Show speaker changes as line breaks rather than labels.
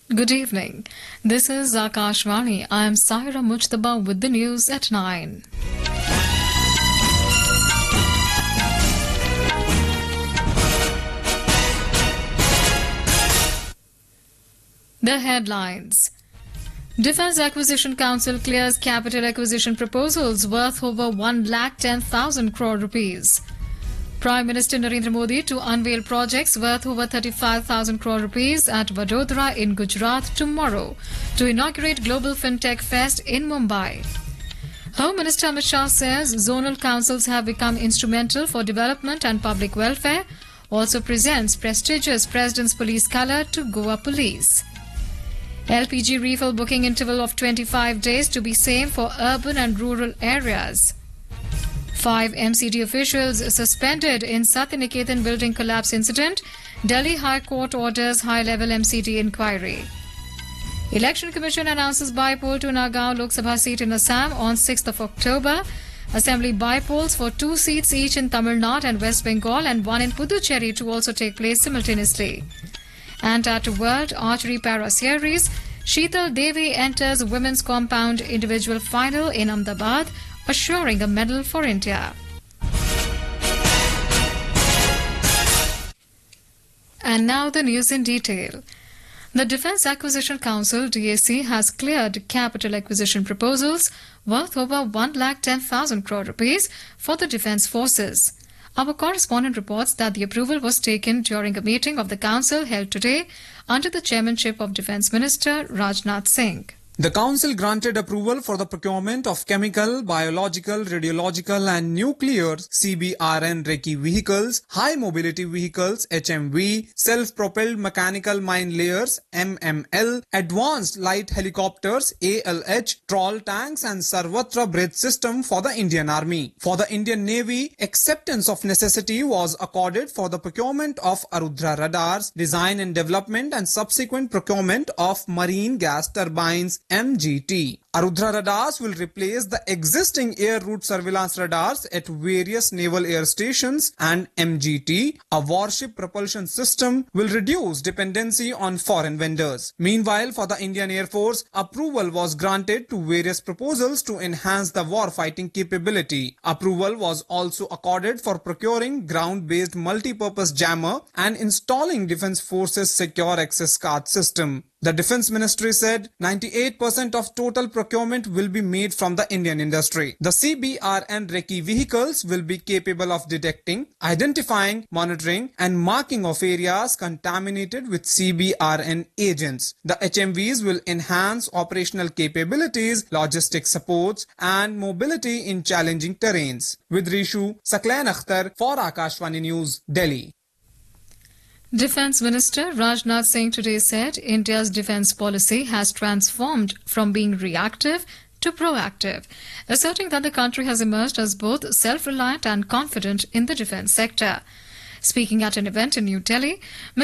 Good evening. This is Akashvani. I am Saira Mujtaba with the news at 9. The headlines. Defence Acquisition Council clears capital acquisition proposals worth over 1,10,000 crore rupees. Prime Minister Narendra Modi to unveil projects worth over 35,000 crore rupees at Vadodara in Gujarat tomorrow to inaugurate Global FinTech Fest in Mumbai. Home Minister Amit Shah says zonal councils have become instrumental for development and public welfare, also presents prestigious President's Police Colour to Goa Police. LPG refill booking interval of 25 days to be same for urban and rural areas. 5 MCD officials suspended in Satyaniketan building collapse incident. Delhi High Court orders high-level MCD inquiry. Election Commission announces by-poll to Nagaon Lok Sabha seat in Assam on 6th of October. Assembly by-polls for 2 seats each in Tamil Nadu and West Bengal and 1 in Puducherry to also take place simultaneously. And at World Archery Para Series, Sheetal Devi enters women's compound individual final in Ahmedabad, assuring a medal for India. And now the news in detail. The Defence Acquisition Council (DAC) has cleared capital acquisition proposals worth over 1,10,000 crore rupees for the defence forces. Our correspondent reports that the approval was taken during a meeting of the council held today under the chairmanship of Defence Minister Rajnath Singh.
The Council granted approval for the procurement of chemical, biological, radiological and nuclear CBRN Recce vehicles, high mobility vehicles HMV, self-propelled mechanical mine layers MML, advanced light helicopters ALH, trawl tanks and Sarvatra bridge system for the Indian Army. For the Indian Navy, acceptance of necessity was accorded for the procurement of Arudhra radars, design and development and subsequent procurement of marine gas turbines MGT. Arudhra radars will replace the existing air route surveillance radars at various naval air stations, and MGT, a warship propulsion system, will reduce dependency on foreign vendors. Meanwhile, for the Indian Air Force, approval was granted to various proposals to enhance the war-fighting capability. Approval was also accorded for procuring ground-based multi-purpose jammer and installing Defence Forces Secure Access Card system. The Defence Ministry said 98% of total procurement will be made from the Indian industry. The CBRN Recce vehicles will be capable of detecting, identifying, monitoring and marking of areas contaminated with CBRN agents. The HMVs will enhance operational capabilities, logistic supports and mobility in challenging terrains. With Rishu, Saklan Akhtar for Akashvani News, Delhi.
Defence Minister Rajnath Singh today said India's defence policy has transformed from being reactive to proactive, asserting that the country has emerged as both self-reliant and confident in the defence sector. Speaking at an event in New Delhi,